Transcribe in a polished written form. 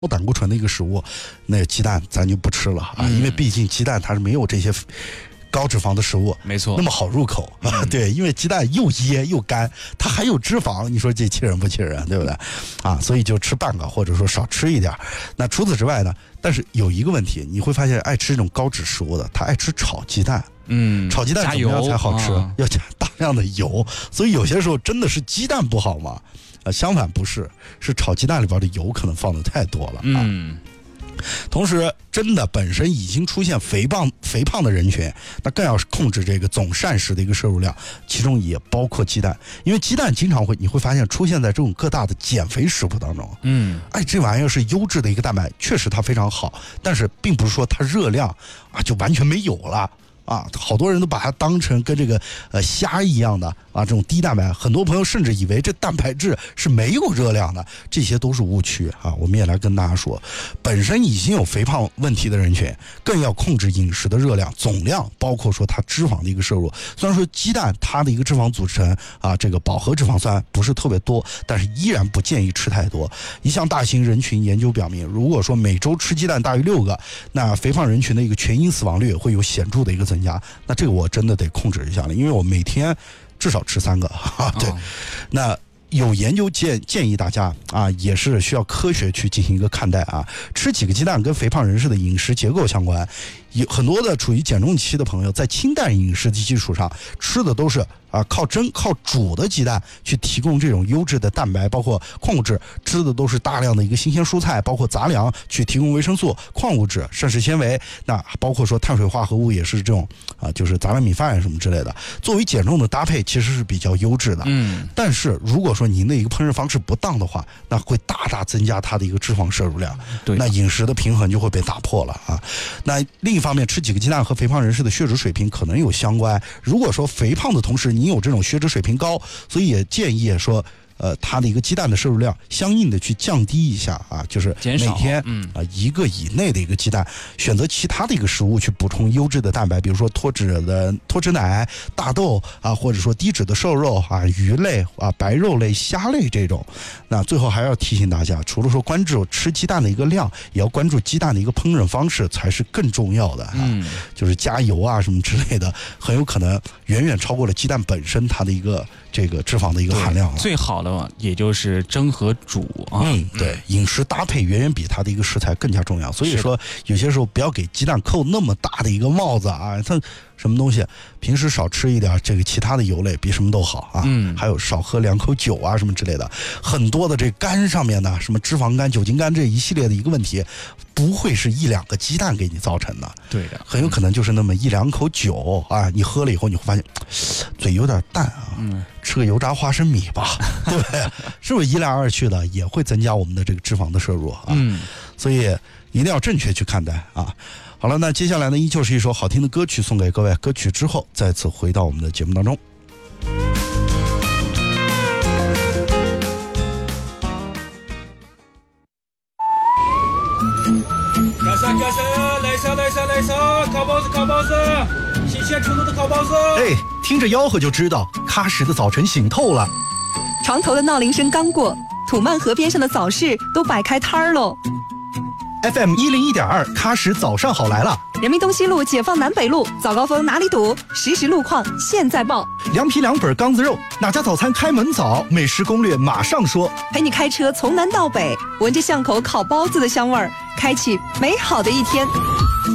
高胆固醇的一个食物，那鸡蛋咱就不吃了啊，因为毕竟鸡蛋它是没有这些高脂肪的食物， 没错， 那么好入口啊。对，因为鸡蛋又噎又干，它还有脂肪，你说这气人不气人，对不对？啊，所以就吃半个，或者说少吃一点。那除此之外呢？但是有一个问题，你会发现爱吃这种高脂食物的，他爱吃炒鸡蛋。炒鸡蛋怎么样才好吃？要加大量的油，所以有些时候真的是鸡蛋不好吗？相反不是，是炒鸡蛋里边的油可能放的太多了啊。同时，真的本身已经出现肥胖的人群，那更要控制这个总膳食的一个摄入量，其中也包括鸡蛋，因为鸡蛋经常你会发现出现在这种各大的减肥食谱当中。这玩意儿是优质的一个蛋白，确实它非常好，但是并不是说它热量啊就完全没有了。好多人都把它当成跟这个虾一样的啊，这种低蛋白，很多朋友甚至以为这蛋白质是没有热量的，这些都是误区啊。我们也来跟大家说，本身已经有肥胖问题的人群，更要控制饮食的热量总量，包括说它脂肪的一个摄入。虽然说鸡蛋它的一个脂肪组成啊，这个饱和脂肪酸不是特别多，但是依然不建议吃太多。一项大型人群研究表明，如果说每周吃鸡蛋大于6个，那肥胖人群的一个全因死亡率会有显著的一个增加。那这个我真的得控制一下了，因为我每天至少吃3个对，那有研究建议大家啊，也是需要科学去进行一个看待啊。吃几个鸡蛋跟肥胖人士的饮食结构相关，有很多的处于减重期的朋友，在清淡饮食的基础上吃的都是靠蒸靠煮的鸡蛋去提供这种优质的蛋白，包括矿物质，吃的都是大量的一个新鲜蔬菜，包括杂粮去提供维生素、矿物质、膳食纤维，那包括说碳水化合物也是这种就是杂粮米饭什么之类的，作为减重的搭配其实是比较优质的。但是如果说您的一个烹饪方式不当的话，那会大大增加它的一个脂肪摄入量，对，那饮食的平衡就会被打破了啊。那另一方面，吃几个鸡蛋和肥胖人士的血脂水平可能有相关。如果说肥胖的同时你有这种血脂水平高，所以也建议说它的一个鸡蛋的摄入量相应的去降低一下啊，就是每天1个以内的一个鸡蛋，选择其他的一个食物去补充优质的蛋白，比如说脱脂奶、大豆啊，或者说低脂的瘦肉啊、鱼类啊、白肉类、虾类这种。那最后还要提醒大家，除了说关注吃鸡蛋的一个量，也要关注鸡蛋的一个烹饪方式才是更重要的就是加油啊什么之类的，很有可能远远超过了鸡蛋本身它的一个这个脂肪的一个含量。 最好的也就是蒸和煮啊。 对，饮食搭配远远比它的一个食材更加重要。所以说有些时候不要给鸡蛋扣那么大的一个帽子啊，它什么东西平时少吃一点这个其他的油类比什么都好啊。还有少喝2口酒啊什么之类的，很多的这肝上面的什么脂肪肝、酒精肝这一系列的一个问题，不会是1-2个鸡蛋给你造成的。 对的， 很有可能就是那么1-2口酒啊，你喝了以后你会发现嘴有点淡啊。吃个油炸花生米吧，对不对？是不是一来二去的也会增加我们的这个脂肪的摄入啊？所以一定要正确去看待啊。好了，那接下来呢，依旧是一首好听的歌曲送给各位。歌曲之后，再次回到我们的节目当中。 来啥，烤包子，新鲜出炉的烤包子。 听着吆喝就知道喀什的早晨醒透了。 床头的闹铃声刚过，土曼河边上的早市都摆开摊儿喽。 FM 101.2，喀什早上好来了。 人民东西路、解放南北路早高峰哪里堵？实时路况现在报。 凉皮2本缸子肉，哪家早餐开门早？美食攻略马上说。 陪你开车从南到北，闻着巷口烤包子的香味儿，开启美好的一天。